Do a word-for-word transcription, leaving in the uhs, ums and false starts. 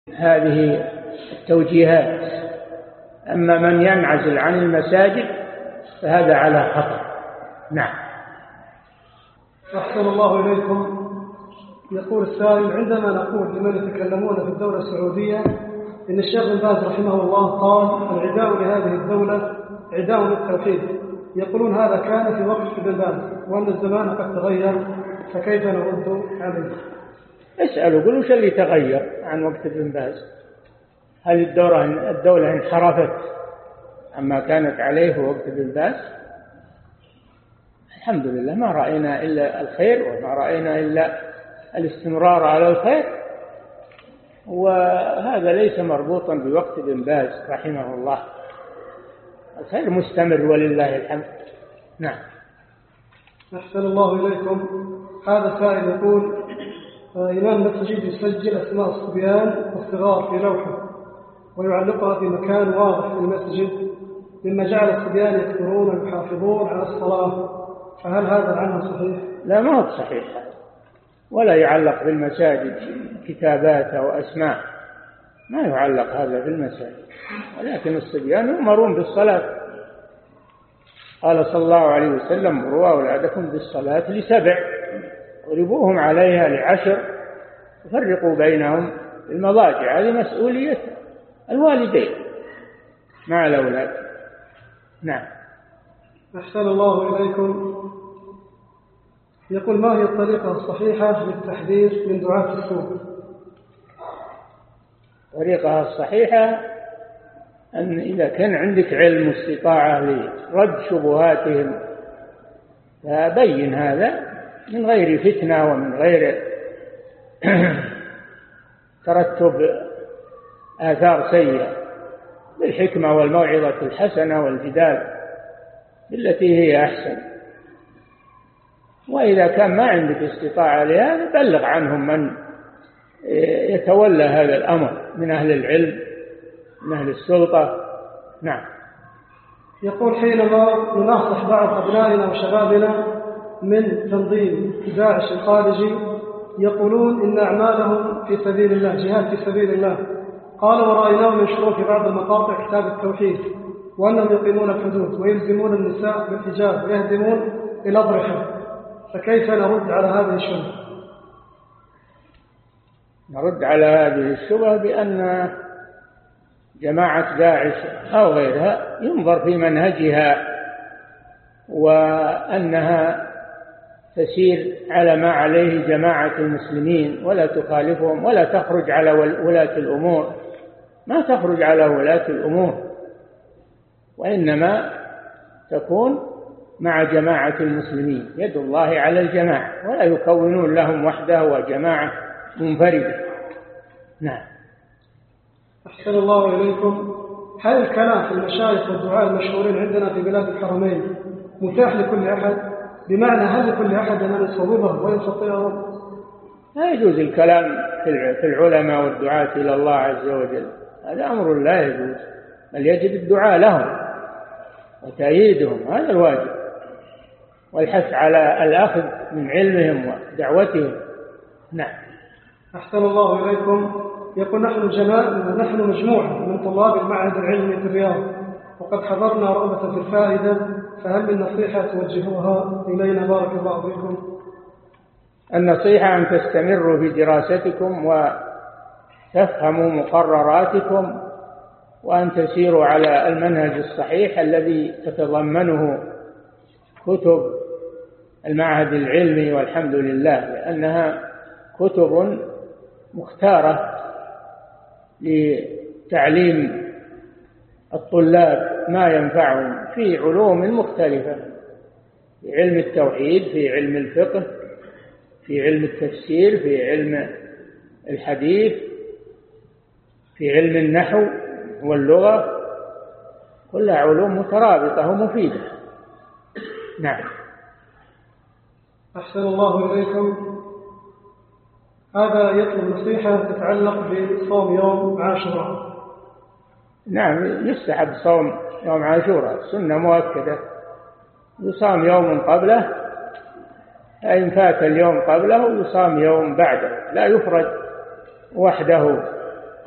هذه التوجيهات. أما من ينعزل عن المساجد فهذا على خطر. نعم. أحسن الله إليكم. يقول السائل: عندما نقول لمن يتكلمون في الدولة السعودية إن الشيخ بن باز رحمه الله قال العداء لهذه الدولة عداء للتوحيد، يقولون هذا كان في وقت ابن باز وأن الزمان قد تغير، فكيف نرد عليه؟ اسألوا قلوا وش اللي تغير عن وقت ابن باز؟ هل الدولة, الدولة انحرفت عما كانت عليه في وقت ابن باز؟ الحمد لله ما رأينا إلا الخير وما رأينا إلا الاستمرار على الخير، وهذا ليس مربوطا بوقت ابن باز رحمه الله. الخير مستمر ولله الحمد. نعم. أحسن الله إليكم. هذا سائل يقول: إمام المسجد يسجل أسماء الصبيان والصغار في لوحة ويعلقها في مكان واضح في المسجد، مما جعل الصبيان يكثرون ويحافظون على الصلاة، فهل هذا العمل صحيح؟ لا، ما هو صحيح، ولا يعلق في المساجد كتابات أو أسماء، ما يعلق هذا في المساجد، ولكن الصبيان يؤمرون بالصلاة. قال صلى الله عليه وسلم: مروا أولادكم بالصلاة لسبع واضربوهم عليها لعشر وفرقوا بينهم المضاجع. هذه مسؤولية الوالدين مع الأولاد. نعم. أحسن الله إليكم. يقول: ما هي الطريقة الصحيحة للتحذير من دعاة السوء؟ الطريقة الصحيحة أن إذا كان عندك علم واستطاعة لرد شبهاتهم فبين هذا من غير فتنة ومن غير ترتب آثار سيئة، بالحكمة والموعظة الحسنة والجدال بالتي هي أحسن. وإذا كان ما عندك استطاعة لهذا بلغ عنهم من يتولى هذا الأمر من أهل العلم من أهل السلطة. نعم. يقول: حينما نناصح بعض أبنائنا وشبابنا من تنظيم داعش الخارجي يقولون إن أعمالهم في سبيل الله، جهاد في سبيل الله، قال ورأيناهم ينشرون في بعض المقاطع كتاب التوحيد وأنهم يقيمون الحدود ويلزمون النساء بالحجاب ويهدمون الأضرحة، فكيف نرد على هذه الشبهة؟ نرد على هذه الشبهة بأن جماعة داعش أو غيرها ينظر في منهجها وأنها تسير على ما عليه جماعة المسلمين ولا تخالفهم ولا تخرج على ولاة الأمور، ما تخرج على ولاة الأمور، وإنما تكون مع جماعة المسلمين، يد الله على الجماعة، ولا يكونون لهم وحده وجماعة منفردة. نعم. أحسن الله إليكم. هل الكلام في المشايخ والدعاء المشهورين عندنا في بلاد الحرمين متاح لكل أحد؟ بمعنى هل لكل أحد أن يصوبه ويستطيعه؟ لا يجوز الكلام في العلماء والدعاة إلى الله عز وجل، هذا أمر لا يجوز، بل يجب الدعاء لهم وتأييدهم، هذا الواجب، والحث على الأخذ من علمهم ودعوتهم. نعم. أحسن الله إليكم. يقول: نحن جماعة نحن مجموعة من طلاب المعهد العلمي في الرياض، وقد حضرنا رغبة في الفائدة، فهل من نصيحة توجهوها إلينا بارك الله فيكم؟ النصيحة أن تستمروا في دراستكم وتفهموا مقرراتكم وأن تسيروا على المنهج الصحيح الذي تتضمنه كتب المعهد العلمي، والحمد لله، لأنها كتب مختارة لتعليم الطلاب ما ينفعهم في علوم مختلفة، في علم التوحيد، في علم الفقه، في علم التفسير، في علم الحديث، في علم النحو واللغة، كلها علوم مترابطة ومفيدة. نعم. أحسن الله إليكم. هذا يطلب نصيحة تتعلق بصوم يوم عاشوراء. نعم، يستحب صوم يوم عاشوراء، سنة مؤكدة، يصام يوم قبله، فإن فات اليوم قبله يصام يوم بعده، لا يفرد وحده